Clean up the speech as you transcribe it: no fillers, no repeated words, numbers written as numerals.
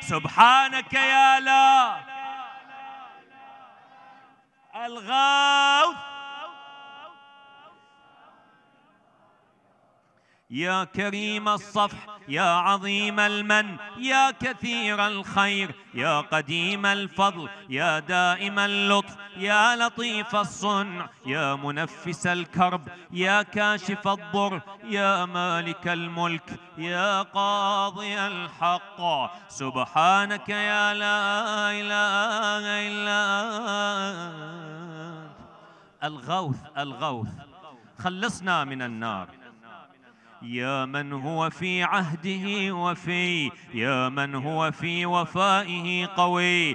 سبحانك يا لا الغوث، يا كريم الصفح، يا عظيم المن، يا كثير الخير، يا قديم الفضل، يا دائم اللطف، يا لطيف الصنع، يا منفس الكرب، يا كاشف الضر، يا مالك الملك، يا قاضي الحق. سبحانك يا لا إله إلا أنت. الغوث الغوث، خلصنا من النار. يا من هو في عهده وفي، يا من هو في وفائه قوي.